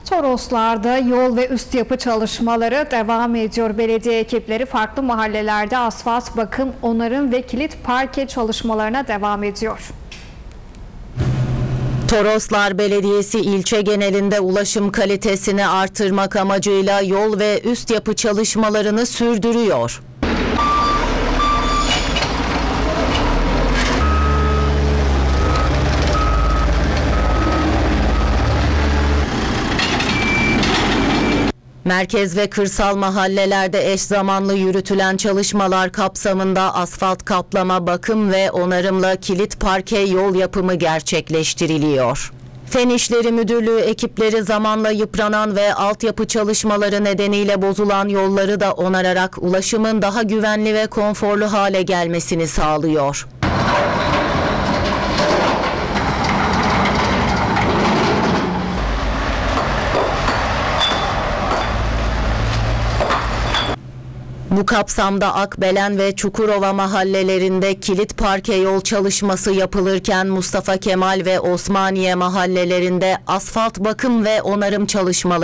Toroslar'da yol ve üst yapı çalışmaları devam ediyor. Belediye ekipleri farklı mahallelerde asfalt bakım, onarım ve kilit parke çalışmalarına devam ediyor. Toroslar Belediyesi ilçe genelinde ulaşım kalitesini artırmak amacıyla yol ve üst yapı çalışmalarını sürdürüyor. Merkez ve kırsal mahallelerde eş zamanlı yürütülen çalışmalar kapsamında asfalt kaplama, bakım ve onarımla kilit parke yol yapımı gerçekleştiriliyor. Fen İşleri Müdürlüğü ekipleri zamanla yıpranan ve altyapı çalışmaları nedeniyle bozulan yolları da onararak ulaşımın daha güvenli ve konforlu hale gelmesini sağlıyor. Bu kapsamda Akbelen ve Çukurova mahallelerinde kilit parke yol çalışması yapılırken Mustafa Kemal ve Osmaniye mahallelerinde asfalt bakım ve onarım çalışmaları